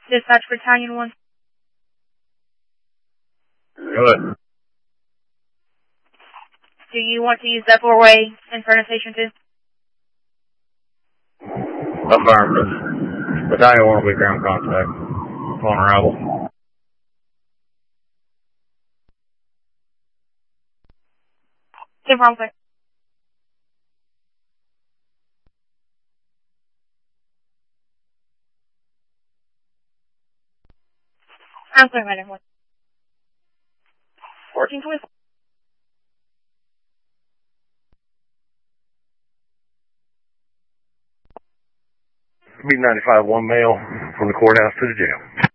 Dispatch Battalion 1. Good. Do you want to use that four-way in front of Station 2? Affirmative. Battalion 1 will be ground contact. On arrival. Confirm, sir. I'm clear, Madam 1. 1424. B95, one male from the courthouse to the jail.